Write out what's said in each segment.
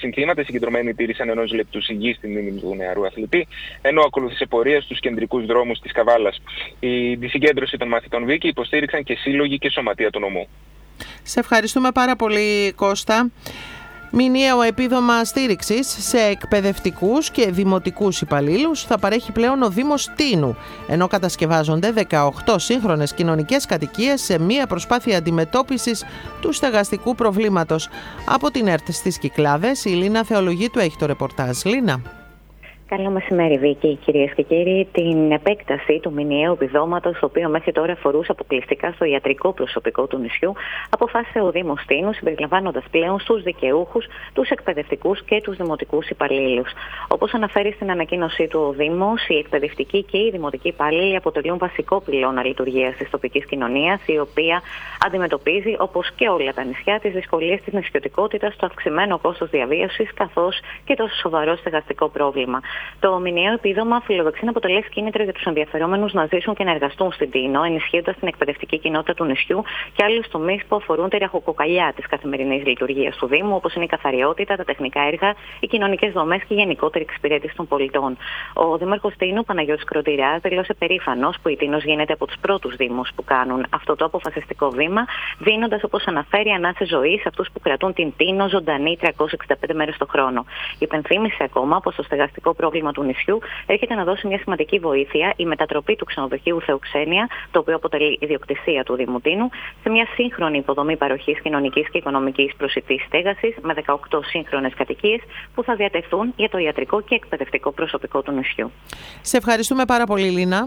συνθήματα. Οι συγκεντρωμένοι τήρησαν ενός λεπτού σιγή στη μνήμη του νεαρού αθλητή, ενώ ακολούθησε πορεία στους κεντρικούς δρόμους της Καβάλας. Τη συγκέντρωση των μαθητών Βίκη υποστήριξαν και σύλλογοι και σωματεία του νομού. Σε ευχαριστούμε πάρα πολύ, Κώστα. Μηνιαίο επίδομα στήριξης σε εκπαιδευτικούς και δημοτικούς υπαλλήλους θα παρέχει πλέον ο Δήμος Τίνου, ενώ κατασκευάζονται 18 σύγχρονες κοινωνικές κατοικίες σε μία προσπάθεια αντιμετώπισης του στεγαστικού προβλήματος. Από την ΕΡΤ στις Κυκλάδες, η Λίνα Θεολογίτου έχει το ρεπορτάζ. Λίνα. Καλό μεσημέρι, Βίκη. Κυρίες και κύριοι, την επέκταση του μηνιαίου επιδόματος, το οποίο μέχρι τώρα αφορούσε αποκλειστικά στο ιατρικό προσωπικό του νησιού, αποφάσισε ο Δήμος Τίνου, συμπεριλαμβάνοντας πλέον στους δικαιούχους, τους εκπαιδευτικούς και τους δημοτικούς υπαλλήλους. Όπως αναφέρει στην ανακοίνωσή του ο Δήμος, οι εκπαιδευτικοί και οι δημοτικοί υπάλληλοι αποτελούν βασικό πυλώνα λειτουργίας της τοπικής κοινωνίας, η οποία αντιμετωπίζει, όπως και όλα τα νησιά, τις δυσκολίες της νησιωτικότητας, το αυξημένο κόστος διαβίωσης, καθώς και το σοβαρό στεγαστικό πρόβλημα. Το μηνιαίο επίδομα φιλοδοξεί να αποτελέσει κίνητρο για τους ενδιαφερόμενους να ζήσουν και να εργαστούν στην Τίνο, ενισχύοντας την εκπαιδευτική κοινότητα του νησιού και άλλους τομείς που αφορούν τη ραχοκοκαλιά της καθημερινής λειτουργίας του Δήμου, όπως είναι η καθαριότητα, τα τεχνικά έργα, οι κοινωνικές δομές και η γενικότερη εξυπηρέτηση των πολιτών. Ο Δήμαρχος Τίνου, Παναγιώτης Κροτηράς, δηλώσε περήφανος που η Τίνος γίνεται από τους πρώτους Δήμους που κάνουν αυτό το αποφασιστικό βήμα, δίνοντας, όπως αναφέρει, ανάσες ζωή σε αυτούς που κρατούν την Τίνο ζωντανή 365 μέρες το χρόνο. Υπενθύμησε ακόμα πως το στεγαστικό πρόβλημα του νησιού έρχεται να δώσει μια σημαντική βοήθεια η μετατροπή του ξενοδοχείου Θεοξένεια, το οποίο αποτελεί ιδιοκτησία του Δήμου Τίνου, σε μια σύγχρονη υποδομή παροχής κοινωνικής και οικονομικής προσιτής στέγασης με 18 σύγχρονες κατοικίες που θα διατεθούν για το ιατρικό και εκπαιδευτικό προσωπικό του νησιού. Σε ευχαριστούμε πάρα πολύ, Λίνα.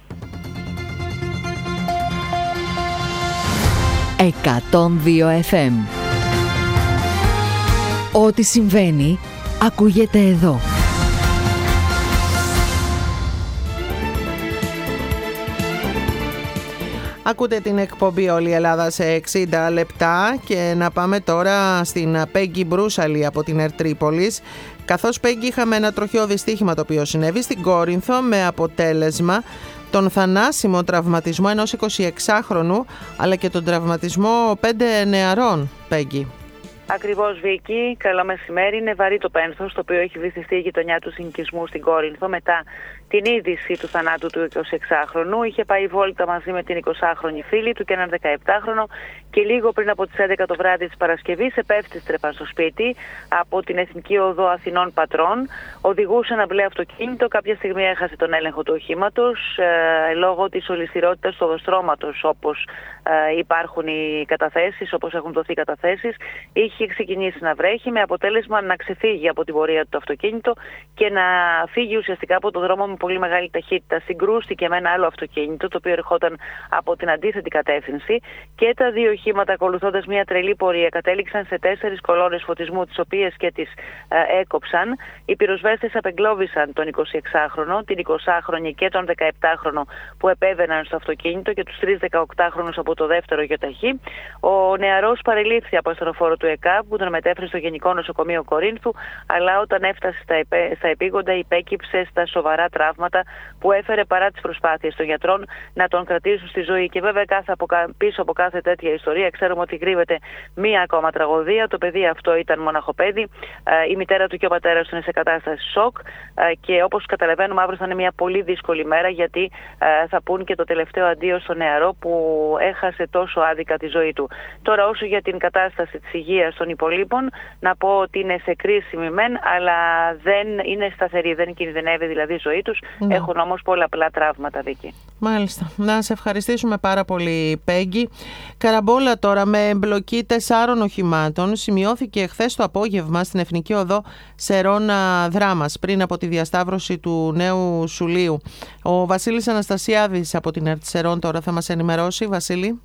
102 FM. Ό,τι συμβαίνει ακούγεται εδώ. Ακούτε την εκπομπή «Όλη η Ελλάδα σε 60 λεπτά» και να πάμε τώρα στην Πέγγι Μπρούσαλη από την ΕΡΤ Τρίπολης. Καθώς, Πέγγι, είχαμε ένα τροχαίο δυστύχημα το οποίο συνέβη στην Κόρινθο με αποτέλεσμα τον θανάσιμο τραυματισμό ενός 26χρονου αλλά και τον τραυματισμό 5 νεαρών, Πέγγι. Ακριβώς, Βίκη. Καλό μεσημέρι. Είναι βαρύ το πένθος το οποίο έχει βυθιστεί η γειτονιά του συνοικισμού στην Κόρινθο μετά την είδηση του θανάτου του 26χρονου. Είχε πάει βόλτα μαζί με την 20χρονη φίλη του και έναν 17χρονο και λίγο πριν από τις 11 το βράδυ της Παρασκευής επέστρεφαν στο σπίτι από την Εθνική Οδό Αθηνών Πατρών. Οδηγούσε ένα μπλε αυτοκίνητο. Κάποια στιγμή έχασε τον έλεγχο του οχήματος λόγω της ολισθηρότητας του οδοστρώματος, όπως υπάρχουν οι καταθέσεις, όπως έχουν δοθεί καταθέσεις. Είχε ξεκινήσει να βρέχει με αποτέλεσμα να ξεφύγει από την πορεία του το αυτοκίνητο και να φύγει ουσιαστικά από το δρόμο με πολύ μεγάλη ταχύτητα. Συγκρούστηκε με ένα άλλο αυτοκίνητο το οποίο ερχόταν από την αντίθετη κατεύθυνση και τα δύο οχήματα, ακολουθώντας μια τρελή πορεία, κατέληξαν σε 4 κολόνες φωτισμού, τις οποίες και τις έκοψαν. Οι πυροσβέστες απεγκλώβησαν τον 26χρονο, την 20χρονη και τον 17χρονο που επέβαιναν στο αυτοκίνητο και τους 3 18χρονους από το δεύτερο γιοταχή. Ο νεαρός παρελήφθη από ασθενοφόρο του ΕΚΑΒ που τον μετέφερε στο Γενικό Νοσοκομείο Κορίνθου, αλλά όταν έφτασε στα επίγοντα υπέκυψε στα σοβαρά τραύματα που έφερε παρά τις προσπάθειες των γιατρών να τον κρατήσουν στη ζωή. Και βέβαια πίσω από κάθε τέτοια ιστορία ξέρουμε ότι κρύβεται μία ακόμα τραγωδία. Το παιδί αυτό ήταν μοναχοπέδι, η μητέρα του και ο πατέρας του είναι σε κατάσταση σοκ και όπως καταλαβαίνουμε αύριο θα είναι μια πολύ δύσκολη μέρα, γιατί θα πούν και το τελευταίο αντίο στο νεαρό που έχασε τόσο άδικα τη ζωή του. Τώρα, όσο για την κατάσταση της υγείας των υπολείπων, να πω ότι είναι σε κρίσιμη μεν, αλλά δεν είναι σταθερή, δεν κινδυνεύει δηλαδή η ζωή τους. Ναι. Έχουν όμως πολλαπλά τραύματα, Βίκη. Μάλιστα. Να σε ευχαριστήσουμε πάρα πολύ, Πέγγι. Καραμπόλα τώρα, με εμπλοκή 4 οχημάτων, σημειώθηκε χθες το απόγευμα στην Εθνική Οδό Σερώνα Δράμας, πριν από τη διασταύρωση του Νέου Σουλίου. Ο Βασίλης Αναστασιάδης από την ΕΡΤ Σερών τώρα θα μας ενημερώσει. Βασίλη.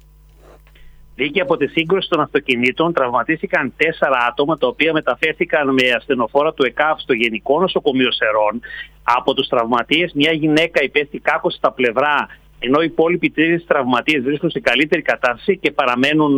Δίκαια από τη σύγκρουση των αυτοκινήτων τραυματίστηκαν 4 άτομα, τα οποία μεταφέρθηκαν με ασθενοφόρα του ΕΚΑΒ στο Γενικό Νοσοκομείο Σερών. Από τους τραυματίες, μια γυναίκα υπέστη κάκωση στα πλευρά, ενώ οι υπόλοιποι 3 τραυματίες βρίσκονται σε καλύτερη κατάσταση και παραμένουν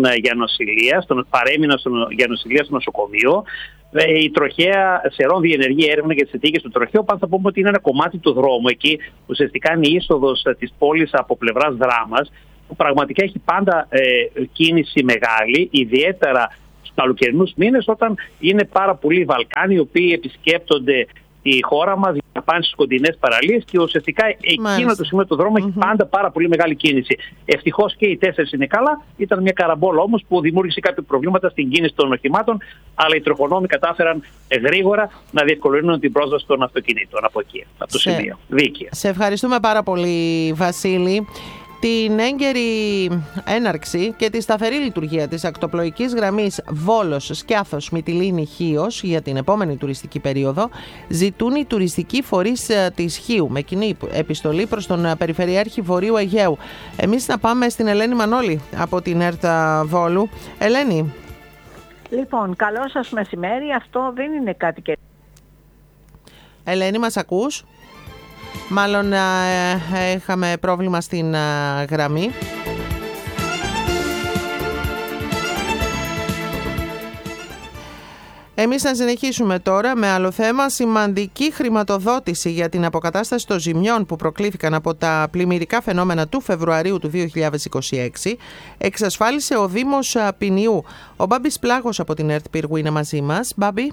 παρέμειναν για νοσηλεία στο νοσοκομείο. Η τροχέα Σερών διενεργεί έρευνα για τις συνθήκες του τροχαίου. Πάντα θα πούμε ότι είναι ένα κομμάτι του δρόμου εκεί, ουσιαστικά είναι η είσοδος της πόλης από πλευράς Δράμας, που πραγματικά έχει πάντα κίνηση μεγάλη, ιδιαίτερα καλοκαιρινούς μήνες, όταν είναι πάρα πολλοί Βαλκάνοι οι οποίοι επισκέπτονται τη χώρα μας για να πάνε στις κοντινές παραλίες και ουσιαστικά εκείνο το σημείο του δρόμου έχει πάντα πάρα πολύ μεγάλη κίνηση. Ευτυχώς και οι 4 είναι καλά. Ήταν μια καραμπόλα όμως που δημιούργησε κάποια προβλήματα στην κίνηση των οχημάτων, αλλά οι τροχονόμοι κατάφεραν γρήγορα να διευκολύνουν την πρόσβαση των αυτοκινήτων από εκεί, από το σημείο. Δίκαια. Σε ευχαριστούμε πάρα πολύ, Βασίλη. Την έγκαιρη έναρξη και τη σταθερή λειτουργία της ακτοπλοϊκής γραμμής Βόλος Σκιάθος Μυτιλήνη Χίος για την επόμενη τουριστική περίοδο ζητούν οι τουριστικοί φορείς της Χίου με κοινή επιστολή προς τον Περιφερειάρχη Βορείου Αιγαίου. Εμείς να πάμε στην Ελένη Μανώλη από την ΕΡΤ Βόλου. Ελένη. Λοιπόν, καλό σας μεσημέρι. Αυτό δεν είναι κάτι και... Ελένη, μας ακούς? Μάλλον είχαμε πρόβλημα στην γραμμή. Εμείς θα συνεχίσουμε τώρα με άλλο θέμα. Σημαντική χρηματοδότηση για την αποκατάσταση των ζημιών που προκλήθηκαν από τα πλημμυρικά φαινόμενα του Φεβρουαρίου του 2026 εξασφάλισε ο Δήμος Ποινιού. Ο Μπάμπης Πλάγος από την ΕΡΤ Πύργου είναι μαζί μας. Μπάμπη.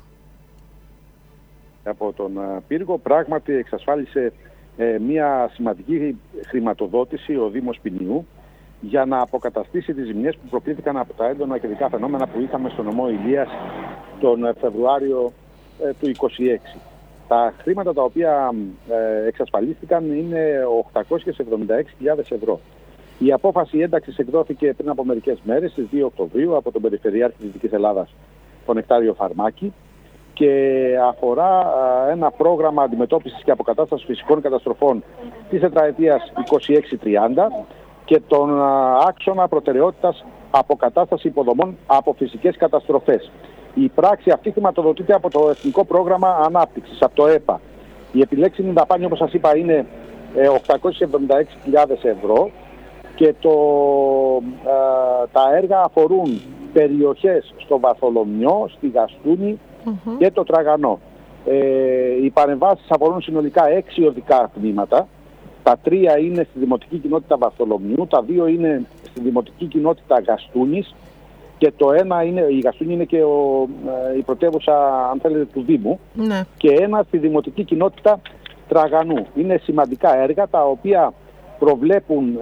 Από τον Πύργο πράγματι εξασφάλισε μια σημαντική χρηματοδότηση ο Δήμος Ποινιού για να αποκαταστήσει τις ζημιές που προκλήθηκαν από τα έντονα καιρικά φαινόμενα που είχαμε στο νομό Ηλίας τον Φεβρουάριο του 2026. Τα χρήματα τα οποία εξασφαλίστηκαν είναι 876.000 ευρώ. Η απόφαση ένταξης εκδόθηκε πριν από μερικές μέρες, στις 2 Οκτωβρίου, από τον Περιφερειάρχη της Δυτικής Ελλάδας, τον Νεκτάριο Φαρμάκη, και αφορά ένα πρόγραμμα αντιμετώπισης και αποκατάστασης φυσικών καταστροφών της τετραετίας 26-30 και τον άξονα προτεραιότητας αποκατάσταση υποδομών από φυσικές καταστροφές. Η πράξη αυτή χρηματοδοτείται από το Εθνικό Πρόγραμμα Ανάπτυξης, από το ΕΠΑ. Η επιλέξιμη δαπάνη, όπως σας είπα, είναι 876.000 ευρώ και τα έργα αφορούν περιοχές στο Βαρθολομιό, στη Γαστούνη και το Τραγανό. Οι παρεμβάσεις αφορούν συνολικά 6 οδικά τμήματα. Τα 3 είναι στη Δημοτική Κοινότητα Βαρθολομιού, τα 2 είναι στη Δημοτική Κοινότητα Γαστούνης και το ένα είναι, η Γαστούνη είναι και η πρωτεύουσα, αν θέλετε, του Δήμου, και ένα στη Δημοτική Κοινότητα Τραγανού. Είναι σημαντικά έργα τα οποία προβλέπουν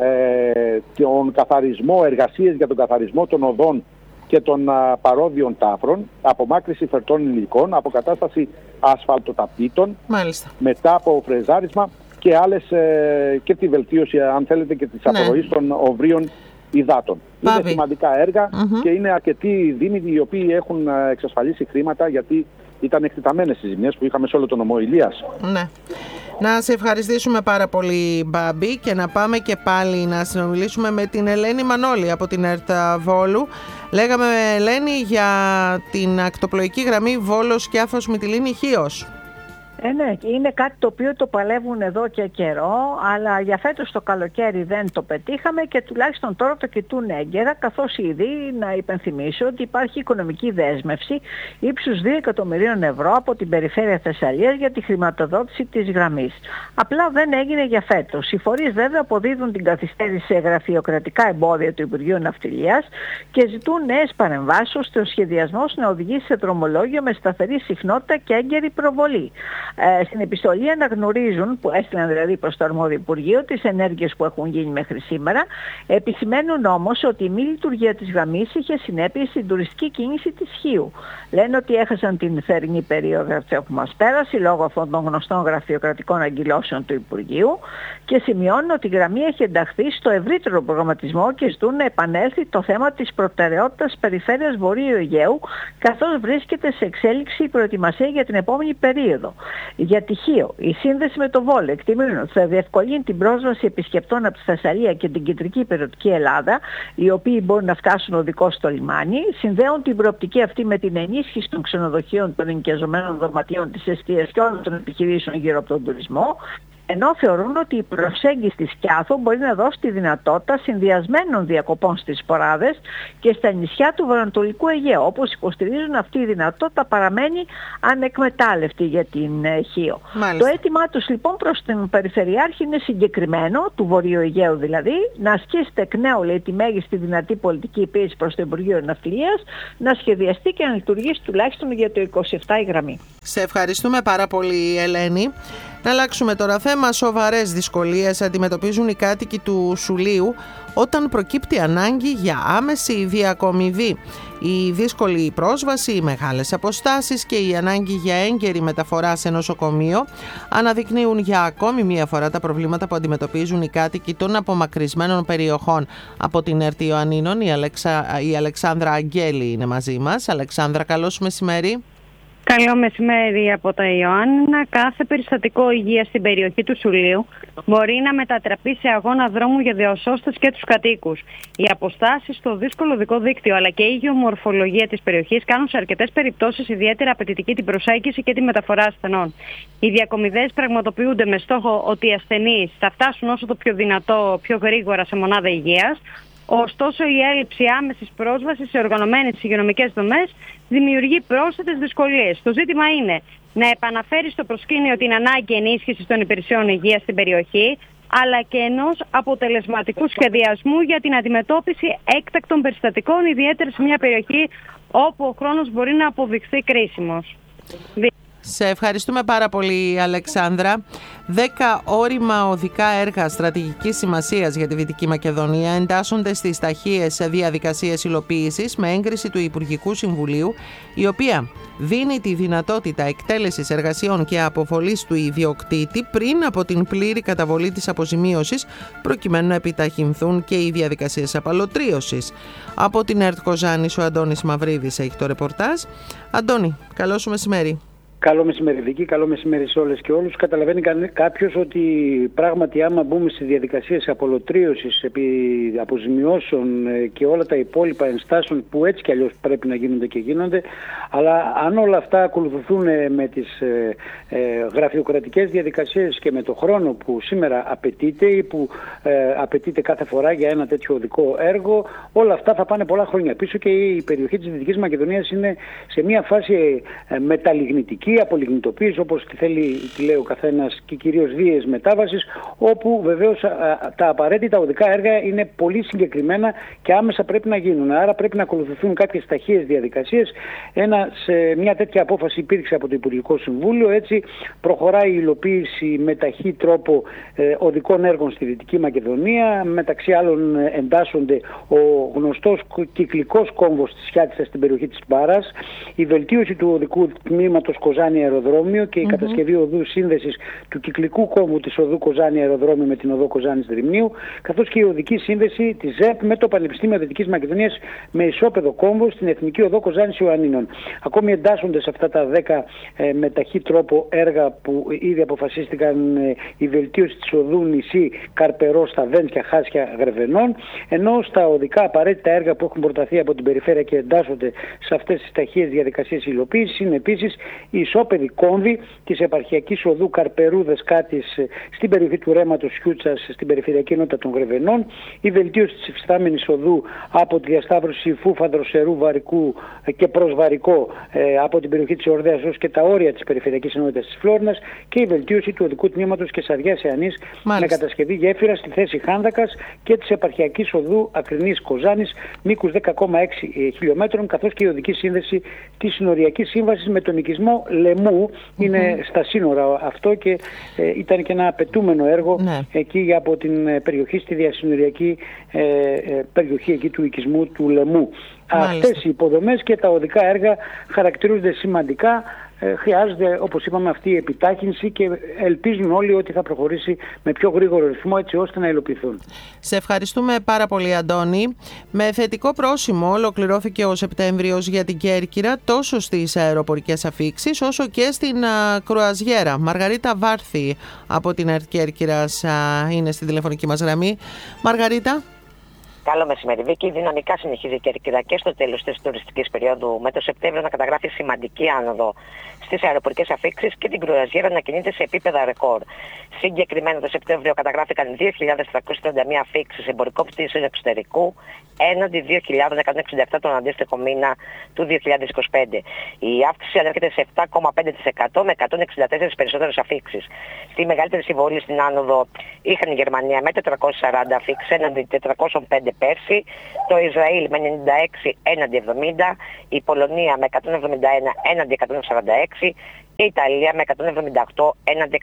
τον καθαρισμό, εργασίες για τον καθαρισμό των οδών και των παρόδιων τάφρων, απομάκρυση φερτών υλικών, αποκατάσταση ασφαλτοταπήτων, μετά από φρεζάρισμα και άλλες, και τη βελτίωση, αν θέλετε, και της απορροής των οβρίων υδάτων. Είναι σημαντικά έργα και είναι αρκετοί δήμοι οι οποίοι έχουν εξασφαλίσει χρήματα, γιατί ήταν εκτεταμένες οι ζημιές που είχαμε σε όλο τον νομό Ηλίας. Ναι. Να σε ευχαριστήσουμε πάρα πολύ, Μπάμπη, και να πάμε και πάλι να συνομιλήσουμε με την Ελένη Μανώλη από την ΕΡΤ Βόλου. Λέγαμε, Ελένη, για την ακτοπλοϊκή γραμμή Βόλος Σκιάθος Μυτιλήνη Χίος. Ναι, είναι κάτι το οποίο το παλεύουν εδώ και καιρό, αλλά για φέτος το καλοκαίρι δεν το πετύχαμε και τουλάχιστον τώρα το κοιτούν έγκαιρα, καθώς ήδη να υπενθυμίσω ότι υπάρχει οικονομική δέσμευση ύψους 2 εκατομμυρίων ευρώ από την Περιφέρεια Θεσσαλίας για τη χρηματοδότηση της γραμμής. Απλά δεν έγινε για φέτος. Οι φορείς βέβαια αποδίδουν την καθυστέρηση σε γραφειοκρατικά εμπόδια του Υπουργείου Ναυτιλίας και ζητούν νέες παρεμβάσεις ώστε ο σχεδιασμός να οδηγήσει σε δρομολόγιο με σταθερή συχνότητα και έγκαιρη προβολή. Στην επιστολή αναγνωρίζουν, που έστειλαν δηλαδή προς το αρμόδιο Υπουργείο, τις ενέργειες που έχουν γίνει μέχρι σήμερα. Επισημαίνουν όμως ότι η μη λειτουργία της γραμμής είχε συνέπειες στην τουριστική κίνηση της Χίου. Λένε ότι έχασαν την θερινή περίοδο που μας πέρασε λόγω αυτών των γνωστών γραφειοκρατικών αγκυλώσεων του Υπουργείου και σημειώνουν ότι η γραμμή έχει ενταχθεί στο ευρύτερο προγραμματισμό και ζητούν να επανέλθει το θέμα της προτεραιότητας περιφέρειας Βορείου Αιγαίου, καθώς βρίσκεται σε εξέλιξη η προετοιμασία για την επόμενη περίοδο. Για τη Χίο, η σύνδεση με το Βόλο εκτιμούν ότι θα διευκολύνει την πρόσβαση επισκεπτών από τη Θεσσαλία και την κεντρική υπηρετική Ελλάδα, οι οποίοι μπορούν να φτάσουν οδικώς στο λιμάνι. Συνδέουν την προοπτική αυτή με την ενίσχυση των ξενοδοχείων, των ενοικιαζομένων δωματίων, της εστίας και όλων των επιχειρήσεων γύρω από τον τουρισμό. ενώ θεωρούν ότι η προσέγγιση της Κιάθου μπορεί να δώσει τη δυνατότητα συνδυασμένων διακοπών στις Σποράδες και στα νησιά του Βορειοανατολικού Αιγαίου. Όπως υποστηρίζουν, αυτή η δυνατότητα παραμένει ανεκμετάλλευτη για την Χίο. Το αίτημά τους λοιπόν προς την Περιφερειάρχη είναι συγκεκριμένο, του Βορείου Αιγαίου δηλαδή, να ασκήσετε εκ νέου, λέει, τη μέγιστη δυνατή πολιτική πίεση προς το Υπουργείο Ναυτιλίας, να σχεδιαστεί και να λειτουργήσει τουλάχιστον για το 27 η γραμμή. Σε ευχαριστούμε πάρα πολύ, Ελένη. Να αλλάξουμε τώρα θέμα. Σοβαρές δυσκολίες αντιμετωπίζουν οι κάτοικοι του Σουλείου όταν προκύπτει ανάγκη για άμεση διακομιδή. Η δύσκολη πρόσβαση, οι μεγάλες αποστάσεις και η ανάγκη για έγκαιρη μεταφορά σε νοσοκομείο αναδεικνύουν για ακόμη μία φορά τα προβλήματα που αντιμετωπίζουν οι κάτοικοι των απομακρυσμένων περιοχών. Από την ΕΡΤ Ιωαννίνων η Αλεξάνδρα Αγγέλη είναι μαζί μας. Αλεξάνδρα, καλώς μεσημέρι. Καλό μεσημέρι από τα Ιωάννινα. Κάθε περιστατικό υγείας στην περιοχή του Σουλείου μπορεί να μετατραπεί σε αγώνα δρόμου για διασώστες και τους κατοίκους. Οι αποστάσεις στο δύσκολο οδικό δίκτυο αλλά και η γεωμορφολογία της περιοχής κάνουν σε αρκετές περιπτώσεις ιδιαίτερα απαιτητική την προσέγγιση και τη μεταφορά ασθενών. Οι διακομιδές πραγματοποιούνται με στόχο ότι οι ασθενείς θα φτάσουν όσο το πιο δυνατό, πιο γρήγορα σε μονάδα υγείας. Ωστόσο, η έλλειψη άμεσης πρόσβασης σε οργανωμένες υγειονομικές δομές δημιουργεί πρόσθετες δυσκολίες. Το ζήτημα είναι να επαναφέρει στο προσκήνιο την ανάγκη ενίσχυσης των υπηρεσιών υγείας στην περιοχή, αλλά και ενός αποτελεσματικού σχεδιασμού για την αντιμετώπιση έκτακτων περιστατικών, ιδιαίτερα σε μια περιοχή όπου ο χρόνος μπορεί να αποδειχθεί κρίσιμος. Σε ευχαριστούμε πάρα πολύ, Αλεξάνδρα. 10 όρημα οδικά έργα στρατηγικής σημασίας για τη Δυτική Μακεδονία εντάσσονται στις ταχείες διαδικασίες υλοποίησης με έγκριση του Υπουργικού Συμβουλίου, η οποία δίνει τη δυνατότητα εκτέλεσης εργασιών και αποβολής του ιδιοκτήτη πριν από την πλήρη καταβολή της αποζημίωσης, προκειμένου να επιταχυνθούν και οι διαδικασίες απαλωτρίωσης. Από την ΕΡΤ Κοζάνης, ο Αντώνης Μαυρίδης έχει το ρεπορτάζ. Αντώνη, καλό σου μεσημέρι. Καλό μεσημέρι Βίκη, καλό μεσημέρι σε όλες και όλους. Καταλαβαίνει κάποιος ότι πράγματι άμα μπούμε στις διαδικασίες απολωτρίωσης, επί αποζημιώσεων και όλα τα υπόλοιπα ενστάσεων που έτσι κι αλλιώς πρέπει να γίνονται και γίνονται, αλλά αν όλα αυτά ακολουθούν με τις γραφειοκρατικές διαδικασίες και με το χρόνο που σήμερα απαιτείται ή που απαιτείται κάθε φορά για ένα τέτοιο οδικό έργο, όλα αυτά θα πάνε πολλά χρόνια πίσω και η περιοχή της Δυτικής Μακεδονίας είναι σε μια φάση μεταλιγνητική, απολιγνητοποίηση, όπως τη λέει ο καθένας, και κυρίως βίαιης μετάβασης, όπου βεβαίως τα απαραίτητα οδικά έργα είναι πολύ συγκεκριμένα και άμεσα πρέπει να γίνουν. Άρα πρέπει να ακολουθηθούν κάποιες ταχείες διαδικασίες. Σε μια τέτοια απόφαση υπήρξε από το Υπουργικό Συμβούλιο. Έτσι προχωράει η υλοποίηση με ταχύ τρόπο οδικών έργων στη Δυτική Μακεδονία. Μεταξύ άλλων εντάσσονται ο γνωστός κυκλικός κόμβος της Χιάτισσας στην περιοχή της Μπάρας, η βελτίωση του οδικού τμήματος Κοζάνη Αεροδρόμιο και η κατασκευή οδού σύνδεσης του κυκλικού κόμβου της οδού Κοζάνη Αεροδρόμιο με την οδό Κοζάνης Δρυμνίου, καθώς και η οδική σύνδεση της ΖΕΠ με το Πανεπιστήμιο Δυτικής Μακεδονίας με ισόπεδο κόμβο στην Εθνική Οδό Κοζάνης Ιωαννίνων. Ακόμη εντάσσονται σε αυτά τα 10 με ταχύ τρόπο έργα που ήδη αποφασίστηκαν, η βελτίωση της οδού νησί Καρπερό στα Βέντσια, Χάσια, Γρεβενών, ενώ στα οδικά απαραίτητα έργα που έχουν προταθεί από την περιφέρεια και εντάσσονται σε αυτές τις ταχείες διαδικασίες υλοποίησης είναι επίσης η ισόπεδη κόμβη της επαρχιακής οδού Καρπερού Δεσκάτης στην περιοχή του ρέματος Χιούτσας στην περιφερειακή ενότητα των Γρεβενών, η βελτίωση της υφιστάμενης οδού από τη διασταύρωση Φούφανδρος Σερού Βαρικού και προς Βαρικό από την περιοχή της Ορδέας ως και τα όρια της περιφερειακής ενότητας της Φλόρνας και η βελτίωση του οδικού τμήματος Κεσαριάς Εανής με κατασκευή γέφυρας στη θέση Χάνδακας και της επαρχιακής οδού Ακρινής Κοζάνης μήκους 10,6 χιλιόμετρων, καθώς και η οδική σύνδεση της συνοριακής σύμβασης με τον οικισμό Λεμού. Είναι στα σύνορα αυτό και ήταν και ένα απαιτούμενο έργο εκεί από την περιοχή στη διασυνοριακή περιοχή εκεί του οικισμού του Λεμού. Αυτές οι υποδομές και τα οδικά έργα χαρακτηρίζονται σημαντικά. Χρειάζεται, όπως είπαμε, αυτή η επιτάχυνση και ελπίζουν όλοι ότι θα προχωρήσει με πιο γρήγορο ρυθμό έτσι ώστε να υλοποιηθούν. Σε ευχαριστούμε πάρα πολύ, Αντώνη. Με θετικό πρόσημο ολοκληρώθηκε ο Σεπτέμβριος για την Κέρκυρα τόσο στις αεροπορικές αφίξεις όσο και στην κρουαζιέρα. Μαργαρίτα Βάρθη από την ΕΡΤ Κέρκυρας είναι στη τηλεφωνική μας γραμμή. Μαργαρίτα. Καλό μεσημέρι, Βίκη. Δυναμικά συνεχίζει η Κέρκυρα και στο τέλος της τουριστικής περίοδου, με το Σεπτέμβριο να καταγράφει σημαντική άνοδο στις αεροπορικές αφήξεις και την κρουαζιέρα να κινείται σε επίπεδα ρεκόρ. Συγκεκριμένα, το Σεπτέμβριο καταγράφηκαν 2.431 αφήξεις εμπορικών πτήσεων εξωτερικού, έναντι 2.167 τον αντίστοιχο μήνα του 2025. Η αύξηση ανέρχεται σε 7,5% με 164 περισσότερες αφήξεις. Τη μεγαλύτερη συμβολή στην άνοδο είχαν η Γερμανία με 440 αφήξεις έναντι 405 πέρσι, το Ισραήλ με 96 έναντι 70, η Πολωνία με 171 έναντι 146 και η Ιταλία με 178 έναντι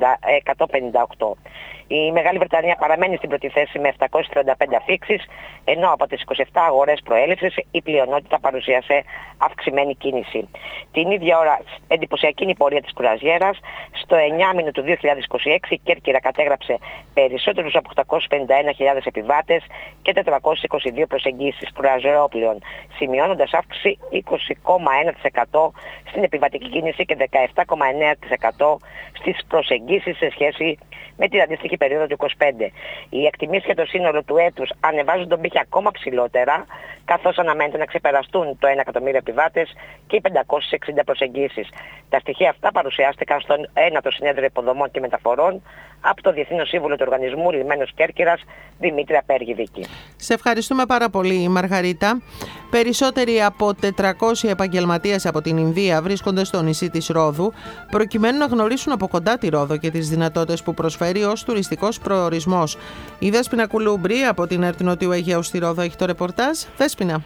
158. Η Μεγάλη Βρετανία παραμένει στην πρώτη θέση με 735 αφήξεις, ενώ από τις 27 αγορές προέλευσης η πλειονότητα παρουσίασε αυξημένη κίνηση. Την ίδια ώρα εντυπωσιακή είναι η πορεία της κρουαζιέρας. Στο 9 του 2026 η Κέρκυρα κατέγραψε περισσότερους από 851.000 επιβάτες και 422 προσεγγίσεις κρουαζιερόπλοιων, σημειώνοντας αύξηση 20,1% στην επιβατική κίνηση και 17,9% στις προσεγγίσεις σε σχέση με την αντίστοιχη περίοδο του 25. Οι εκτιμήσεις για το σύνολο του έτους ανεβάζουν τον πύχη ακόμα ψηλότερα, καθώς αναμένεται να ξεπεραστούν το 1 εκατομμύριο επιβάτες και οι 560 προσεγγίσεις. Τα στοιχεία αυτά παρουσιάστηκαν στο 9ο Συνέδριο Υποδομών και Μεταφορών από το Διεθνή Σύμβουλο του Οργανισμού Λιμένος Κέρκυρας, Δημήτρη Απέργη. Βίκη. Σε ευχαριστούμε πάρα πολύ, Μαργαρίτα. Περισσότεροι από 400 επαγγελματίες από την Ινδία βρίσκονται στο νησί της Ρόδου, προκειμένου να γνωρίσουν από κοντά τη Ρόδο και τις δυνατότητες που προσφέρει ως τουριστικός προορισμός. Η Δέσποινα Κουλούμπρη από την ΕΡΤ Νοτιού Αιγαίου στη Ρόδο έχει το ρεπορτάζ. Δέσποινα.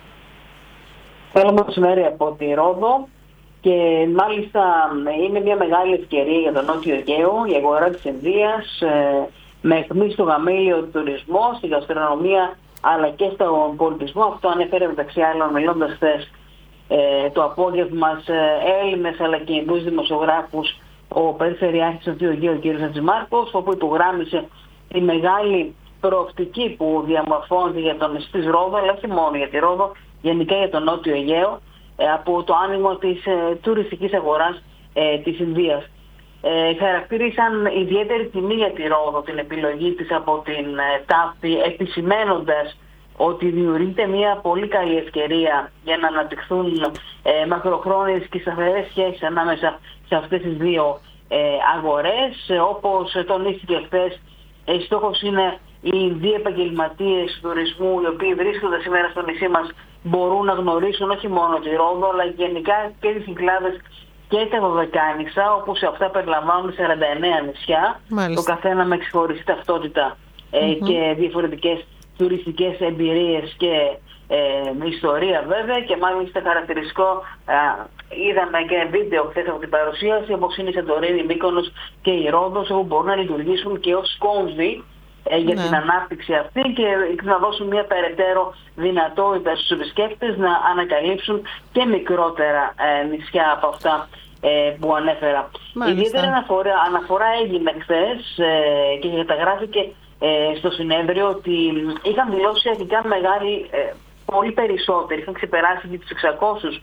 Καλό μεσημέρι από τη Ρόδο. Και μάλιστα είναι μια μεγάλη ευκαιρία για τον Νότιο Αιγαίο, η αγορά της Ινδίας, με αιχμή στο γαμήλιο τουρισμό, στη γαστρονομία αλλά και στον πολιτισμό. Αυτό ανέφερε μεταξύ άλλων, μιλώντας χθες το απόγευμα σε Έλληνες αλλά και Ινδούς δημοσιογράφους, ο Περιφερειάρχης του Νότιου Αιγαίου, ο κ. Χατζημάρκος, όπου υπογράμμισε τη μεγάλη προοπτική που διαμορφώνεται για τον νησί της Ρόδο, αλλά όχι μόνο για τη Ρόδο, γενικά για τον Νότιο Αιγαίο, από το άνοιγμα της τουριστικής αγοράς της Ινδίας. Χαρακτήρισαν ιδιαίτερη τιμή για τη Ρόδο την επιλογή της από την τάφη, επισημένοντας ότι δημιουργείται μια πολύ καλή ευκαιρία για να αναπτυχθούν μακροχρόνιες και σταθερές σχέσεις ανάμεσα σε αυτές τις δύο αγορές. Όπως τονίστηκε χθες, στόχος είναι οι Ινδοί επαγγελματίες τουρισμού, οι οποίοι βρίσκονται σήμερα στο νησί μας, μπορούν να γνωρίσουν όχι μόνο τη Ρόδο, αλλά γενικά και τις Κυκλάδες και τα Δωδεκάνησα, όπου σε αυτά περιλαμβάνουν 49 νησιά, το καθένα με ξεχωριστή ταυτότητα και διαφορετικές τουριστικές εμπειρίες και ιστορία βέβαια. Και μάλιστα χαρακτηριστικό, είδαμε και βίντεο χθες από την παρουσίαση, όπως είναι η Σαντορίνη, η Μύκονος και η Ρόδος, όπου μπορούν να λειτουργήσουν και ως κόμβοι για την ανάπτυξη αυτή και να δώσουν μια περαιτέρω δυνατότητα στους επισκέπτες να ανακαλύψουν και μικρότερα νησιά από αυτά που ανέφερα. Ιδιαίτερη αναφορά έγινε χθες και καταγράφηκε στο συνέδριο ότι είχαν δηλώσει αρχικά πολύ περισσότεροι, είχαν ξεπεράσει και τους 600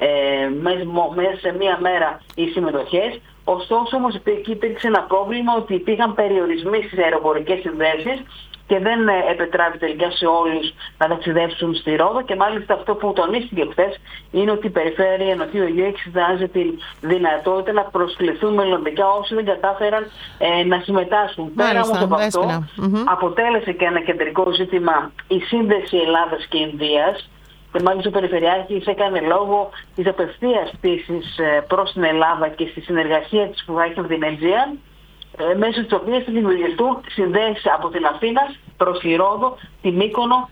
μέσα σε μία μέρα οι συμμετοχές. Ωστόσο όμως εκεί υπήρξε ένα πρόβλημα ότι υπήρχαν περιορισμοί στις αεροπορικές συνδέσεις και δεν επιτράπει τελικά σε όλους να ταξιδεύσουν στη Ρόδο. Και μάλιστα αυτό που τονίστηκε χθες είναι ότι η Περιφέρεια Νοτιού Αιγαίου εξετάζει τη δυνατότητα να προσκληθούν μελλοντικά όσοι δεν κατάφεραν να συμμετάσχουν. Πέρα όμως από αυτό, αποτέλεσε και ένα κεντρικό ζήτημα η σύνδεση Ελλάδας και Ινδίας. Και μάλιστα ο Περιφερειάρχης έκανε λόγο της απευθείας πτήσης προς την Ελλάδα και στη συνεργασία της που θα έχει με την Aegean, μέσω της οποίας θα δημιουργηθούν συνδέσεις από την Αθήνα προς τη Ρόδο, τη Μύκονο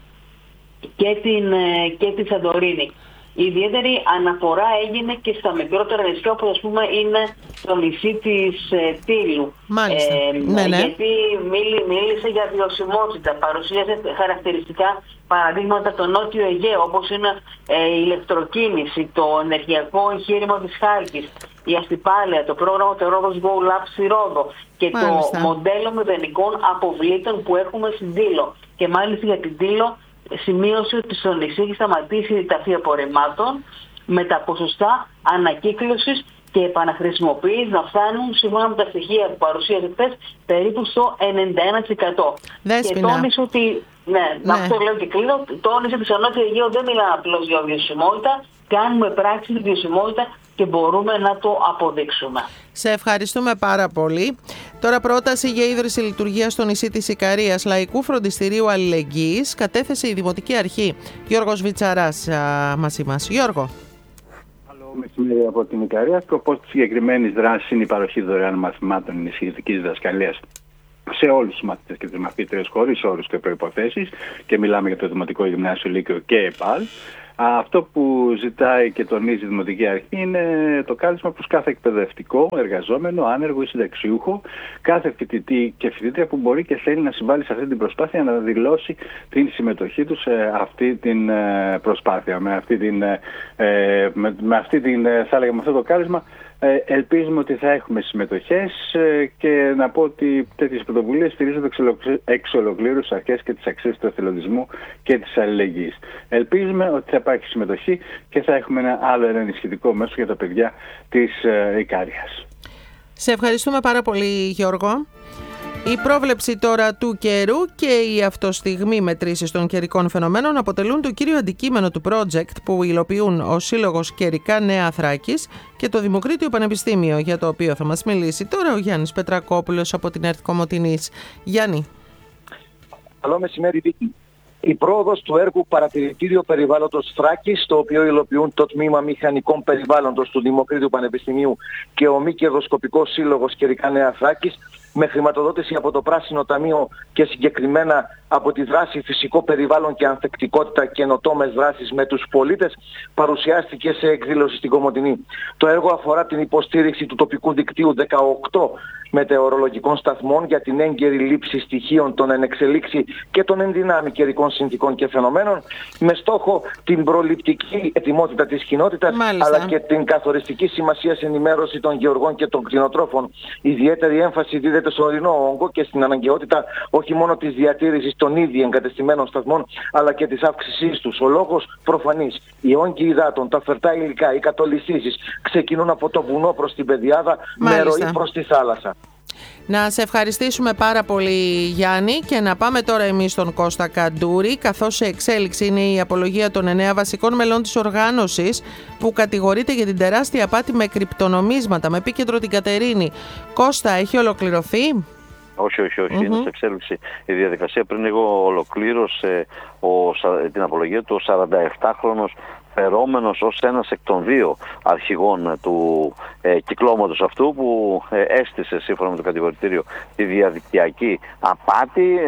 και τη Σαντορίνη. Η ιδιαίτερη αναφορά έγινε και στα μικρότερα νησιά, όπως ας πούμε είναι το νησί της Τύλου. Γιατί μίλησε για βιωσιμότητα, παρουσίασε χαρακτηριστικά παραδείγματα το Νότιο Αιγαίο, όπως είναι η ηλεκτροκίνηση, το ενεργειακό εγχείρημα της Χάλκης, η αστιπάλαια, το πρόγραμμα του Ρόδος Go Lab στη Ρόδο και το μοντέλο μηδενικών αποβλήτων που έχουμε στην Τύλο. Και μάλιστα για την Τύλο σημείωσε ότι στο νησί έχει σταματήσει η ταφή απορριμμάτων με τα ποσοστά ανακύκλωσης και και επαναχρησιμοποίηση να φτάνουν, σύμφωνα με τα στοιχεία που παρουσίασε χθες, περίπου στο 91%. Δέσποινα. Και τόνισε ότι, αυτό λέω και κλείνω, τόνισε ότι στο Νότιο Αιγαίο δεν μιλάμε απλώς για βιωσιμότητα, κάνουμε πράξη τη βιωσιμότητα και μπορούμε να το αποδείξουμε. Σε ευχαριστούμε πάρα πολύ. Τώρα πρόταση για ίδρυση λειτουργίας στο νησί της Ικαρίας Λαϊκού Φροντιστηρίου Αλληλεγγύης κατέθεσε η Δημοτική Αρχή. Γιώργος Βιτσαράς μαζί μας. Γιώργο. Καλό μεσημέρι από την Ικαρία. Σκοπός της συγκεκριμένης δράσης είναι η παροχή δωρεάν μαθημάτων ενισχυτικής διδασκαλίας σε όλους τους μαθητές και τις μαθήτριες χωρίς όρους και προϋποθέσεις, και μιλάμε για το Δημοτικό Γυμνάσιο, Λύκειο και ΕΠΑΛ. Αυτό που ζητάει και τονίζει η Δημοτική Αρχή είναι το κάλεσμα προς κάθε εκπαιδευτικό, εργαζόμενο, άνεργο ή συνταξιούχο, κάθε φοιτητή και φοιτήτρια που μπορεί και θέλει να συμβάλλει σε αυτή την προσπάθεια, να δηλώσει την συμμετοχή του σε αυτή την προσπάθεια. Με αυτό το κάλεσμα ελπίζουμε ότι θα έχουμε συμμετοχές, και να πω ότι τέτοιες πρωτοβουλίες στηρίζονται εξ ολοκλήρου στις αρχές και τις αξίες του εθελοντισμού και της αλληλεγγύης. Ελπίζουμε ότι θα υπάρχει συμμετοχή και θα έχουμε ένα άλλο ενισχυτικό μέσο για τα παιδιά της Ικάριας. Σε ευχαριστούμε πάρα πολύ, Γιώργο. Η πρόβλεψη τώρα του καιρού και η αυτοστιγμή μετρήσεις των καιρικών φαινομένων αποτελούν το κύριο αντικείμενο του project που υλοποιούν ο Σύλλογος Καιρικά Νέα Θράκης και το Δημοκρίτιο Πανεπιστήμιο, για το οποίο θα μας μιλήσει τώρα ο Γιάννης Πετρακόπουλος από την ΕΡΤ Κομοτηνής. Γιάννη. Καλό μεσημέρι, Βίκη. Η πρόοδος του έργου Παρατηρητήριο Περιβάλλοντος Θράκης, το οποίο υλοποιούν το Τμήμα Μηχανικών Περιβάλλοντος του Δημοκρίτιου Πανεπιστημίου και ο Μη Κερδοσκοπικός Σύλλογος Καιρικά Νέα Θράκης, με χρηματοδότηση από το Πράσινο Ταμείο και συγκεκριμένα από τη δράση Φυσικό Περιβάλλον και Ανθεκτικότητα, καινοτόμες δράσεις με τους πολίτες, παρουσιάστηκε σε εκδήλωση στην Κομοτηνή. Το έργο αφορά την υποστήριξη του τοπικού δικτύου 18 μετεωρολογικών σταθμών για την έγκαιρη λήψη στοιχείων των ενεξελίξη και των ενδυνάμει καιρικών συνθηκών και φαινομένων, με στόχο την προληπτική ετοιμότητα της κοινότητας, αλλά και την καθοριστική σημασία ενημέρωση των γεωργών και των κτηνοτρόφων. Ιδιαίτερη έμφαση δίδεται στον ορεινό όγκο και στην αναγκαιότητα όχι μόνο της διατήρησης των ήδη εγκατεστημένων σταθμών, αλλά και της αύξησής τους. Ο λόγος προφανής. Οι όγκοι υδάτων, τα φερτά υλικά, οι κατολισθήσεις ξεκινούν από το βουνό προς την πεδιάδα, με ροή προς τη θάλασσα. Να σε ευχαριστήσουμε πάρα πολύ, Γιάννη, και να πάμε τώρα εμείς στον Κώστα Καντούρη, καθώς σε εξέλιξη είναι η απολογία των 9 βασικών μελών της οργάνωσης που κατηγορείται για την τεράστια απάτη με κρυπτονομίσματα, με επίκεντρο την Κατερίνη. Κώστα, έχει ολοκληρωθεί? Όχι, είναι σε εξέλιξη η διαδικασία. Πριν λίγο ολοκλήρωσε την απολογία του ο 47χρονος φερόμενος ως ένας εκ των δύο αρχηγών του κυκλώματος αυτού, που έστησε σύμφωνα με το κατηγορητήριο τη διαδικτυακή απάτη.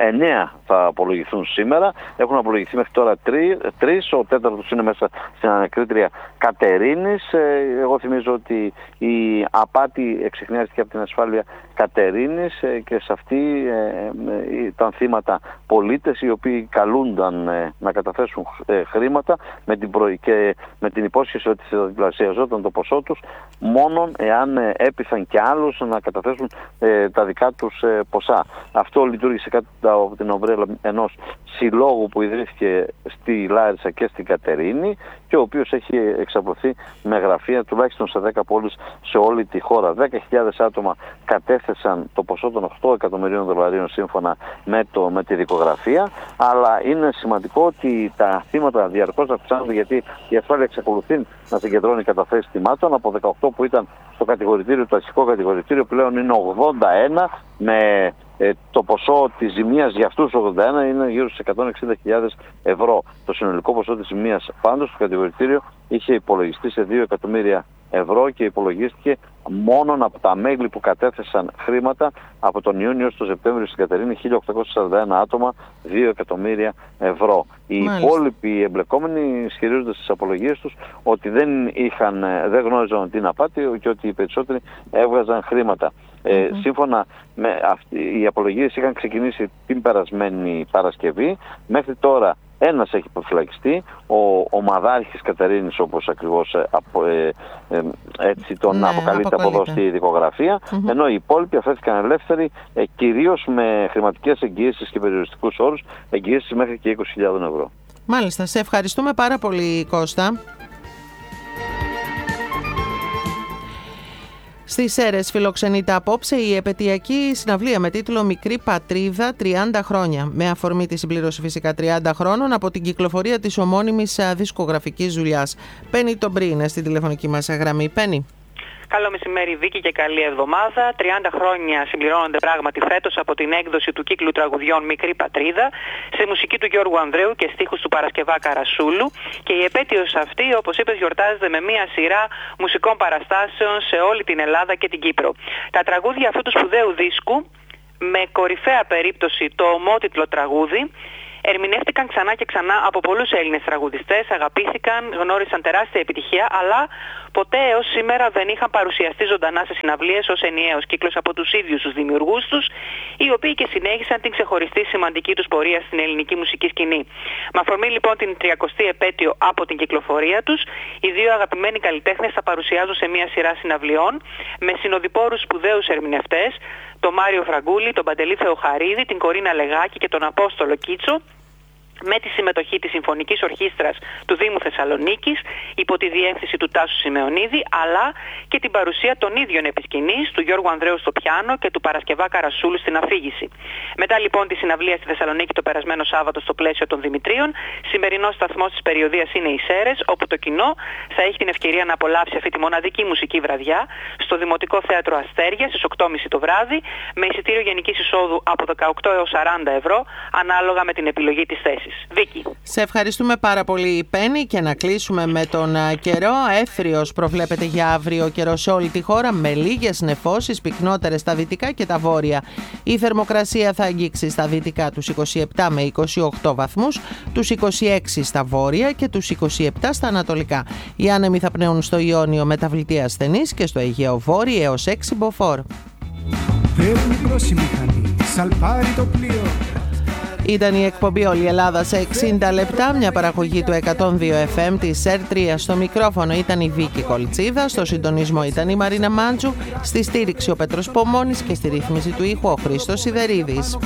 9 θα απολογηθούν σήμερα. Έχουν απολογηθεί μέχρι τώρα 3. Ο τέταρτος είναι μέσα στην ανακρίτρια Κατερίνης. Εγώ θυμίζω ότι η απάτη εξεχνιάστηκε από την ασφάλεια Κατερίνης και σε αυτή ήταν θύματα πολίτες οι οποίοι καλούνταν να καταθέσουν χρήματα και με την υπόσχεση ότι θα διπλασιαζόταν το ποσό τους, μόνον εάν έπειθαν και άλλους να καταθέσουν τα δικά τους ποσά. Αυτό λειτουργήσε κάτω από την ομπρέλα ενός συλλόγου που ιδρύθηκε στη Λάρισα και στην Κατερίνη και ο οποίος έχει εξαπλωθεί με γραφεία τουλάχιστον σε 10 πόλεις σε όλη τη χώρα. 10.000 άτομα κατέθεσαν το ποσό των 8 εκατομμυρίων δολαρίων σύμφωνα με τη δικογραφία, αλλά είναι σημαντικό ότι τα θύματα διαρκώς αυξάνονται, γιατί η ασφάλεια εξακολουθεί να συγκεντρώνει καταθέσεις θυμάτων. Από 18 που ήταν στο κατηγορητήριο, το αρχικό κατηγορητήριο, πλέον είναι 81, με το ποσό της ζημίας για αυτούς τους 81 είναι γύρω στις 160.000 ευρώ. Το συνολικό ποσό της ζημίας πάντως στο κατηγορητήριο είχε υπολογιστεί σε 2 εκατομμύρια ευρώ και υπολογίστηκε μόνον από τα μέλη που κατέθεσαν χρήματα από τον Ιούνιο έως τον Σεπτέμβριο στην Κατερίνη, 1.841 άτομα, 2 εκατομμύρια ευρώ. Οι υπόλοιποι εμπλεκόμενοι ισχυρίζονται στις απολογίες τους ότι δεν γνώριζαν την απάτη και ότι οι περισσότεροι έβγαζαν χρήματα. Σύμφωνα με οι απολογίες είχαν ξεκινήσει την περασμένη Παρασκευή. Μέχρι τώρα ένας έχει υποφυλακιστεί, ο Μαδάρχης Κατερίνης, όπως ακριβώς έτσι τον αποκαλείται από εδώ στη δικογραφία, ενώ οι υπόλοιποι αφέθηκαν ελεύθεροι, κυρίως με χρηματικές εγγυήσεις και περιοριστικούς όρους, εγγυήσεις μέχρι και 20.000 ευρώ. Μάλιστα, σε ευχαριστούμε πάρα πολύ, Κώστα. Στις Σέρρες φιλοξενείται απόψε η επετειακή συναυλία με τίτλο «Μικρή Πατρίδα 30 χρόνια». Με αφορμή τη συμπλήρωση φυσικά 30 χρόνων από την κυκλοφορία της ομώνυμης δισκογραφικής δουλειάς. Πέννη Τομπρί είναι στην τηλεφωνική μας γραμμή. Πέννη. Καλό μεσημέρι Βίκη και καλή εβδομάδα. 30 χρόνια συμπληρώνονται πράγματι φέτος από την έκδοση του κύκλου τραγουδιών «Μικρή Πατρίδα» σε μουσική του Γιώργου Ανδρέου και στίχους του Παρασκευά Καρασούλου, και η επέτειος αυτή, όπως είπες, γιορτάζεται με μία σειρά μουσικών παραστάσεων σε όλη την Ελλάδα και την Κύπρο. Τα τραγούδια αυτού του σπουδαίου δίσκου, με κορυφαία περίπτωση το ομότιτλο τραγούδι, ερμηνεύτηκαν ξανά και ξανά από πολλούς Έλληνες τραγουδιστές, αγαπήθηκαν, γνώρισαν τεράστια επιτυχία, αλλά ποτέ έως σήμερα δεν είχαν παρουσιαστεί ζωντανά σε συναυλίες ως ενιαίος κύκλος από τους ίδιους τους δημιουργούς τους, οι οποίοι και συνέχισαν την ξεχωριστή σημαντική τους πορεία στην ελληνική μουσική σκηνή. Με αφορμή λοιπόν την 30η επέτειο από την κυκλοφορία τους, οι δύο αγαπημένοι καλλιτέχνες θα παρουσιάζουν σε μια σειρά συναυλιών με συνοδοιπόρους σπουδαίους ερμηνευτές, τον Μάριο Φραγκούλη, τον Παντελή Θεοχαρίδη, την Κορίνα Λεγάκη και τον Απόστολο Κίτσο, με τη συμμετοχή της Συμφωνικής Ορχήστρας του Δήμου Θεσσαλονίκης υπό τη διεύθυνση του Τάσου Σιμεωνίδη, αλλά και την παρουσία των ίδιων επισκηνής του Γιώργου Ανδρέου στο πιάνο και του Παρασκευά Καρασούλου στην αφήγηση. Μετά λοιπόν τη συναυλία στη Θεσσαλονίκη το περασμένο Σάββατο στο πλαίσιο των Δημητρίων, σημερινός σταθμός της περιοδίας είναι οι Σέρρες, όπου το κοινό θα έχει την ευκαιρία να απολαύσει αυτή τη μοναδική μουσική βραδιά στο Δημοτικό Θέατρο Αστέρια στις 8.30 το βράδυ, με εισιτήριο γενικής εισόδου από 18 έως 40 ευρώ, ανάλογα με την επιλογή της θέσης. Βίκη. Σε ευχαριστούμε πάρα πολύ, Πέννη, και να κλείσουμε με τον καιρό. Έθριος προβλέπεται για αύριο καιρό σε όλη τη χώρα, με λίγες νεφώσεις, πυκνότερες στα δυτικά και τα βόρεια. Η θερμοκρασία θα αγγίξει στα δυτικά τους 27 με 28 βαθμούς, τους 26 στα βόρεια και τους 27 στα ανατολικά. Οι άνεμοι θα πνέουν στο Ιόνιο μεταβλητή ασθενής και στο Αιγαίο Βόρειο έως 6 μποφόρ. Ήταν η εκπομπή «Όλη η Ελλάδα σε 60 λεπτά», μια παραγωγή του 102 FM της ΣΕΡ3. Στο μικρόφωνο ήταν η Βίκη Κολτσίδα, στο συντονισμό ήταν η Μαρίνα Μάντζου, στη στήριξη ο Πέτρος Πομώνης και στη ρύθμιση του ήχου ο Χρήστος Σιδερίδης.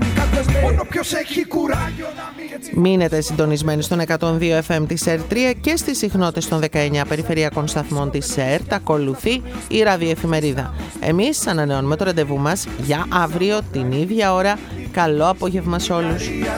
Μείνετε συντονισμένοι στον 102 FM της ΣΕΡ 3 και στις συχνότητες των 19 περιφερειακών σταθμών της ΣΕΡ. Τα ακολουθεί η ραδιοεφημερίδα. Εμείς ανανεώνουμε το ραντεβού μας για αύριο την ίδια ώρα. Καλό απόγευμα σε όλους.